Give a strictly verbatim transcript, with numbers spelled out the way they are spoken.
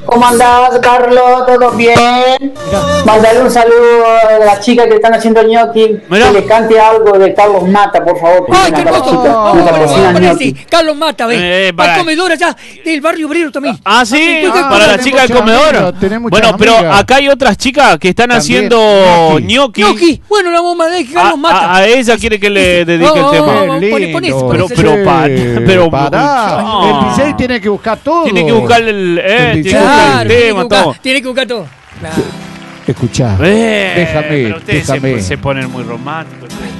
¿Cómo andás, Carlos? ¿Todo bien? Mándale un saludo a las chicas que están haciendo ñoqui. Mirá. Que le cante algo de Carlos Mata, por favor. ¡Ay, qué hermoso! Oh, Oh, sí, Carlos Mata, ve. Eh, Va para- comedora ya del barrio obrero también. Ah, sí, Ah, para para la tenés chica del muchas comedor. amigas, tenés muchas Bueno, pero amigas. acá hay otras chicas que están También, haciendo ñoqui. ñoqui. Ñoqui. Bueno, la bomba de A, Carlos Mata. a- a ella quiere que le dedique No, el no, tema. no, no. Pone- pone eso, Pero, pone pero, Che, pa- pero, pará. no. El D J tiene que buscar todo. Tiene que buscar el, eh, El tiene que D J. buscar Claro, el tiene que tema, buscar- todo. tiene que buscar todo. Claro. Escuchá. Eh, Déjame, pero ustedes déjame. Se, se ponen muy románticos.